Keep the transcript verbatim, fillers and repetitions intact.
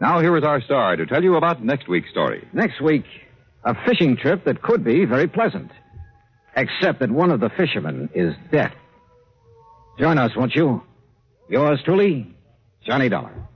Now here is our star to tell you about next week's story. Next week, a fishing trip that could be very pleasant. Except that one of the fishermen is deaf. Join us, won't you? Yours truly, Johnny Dollar.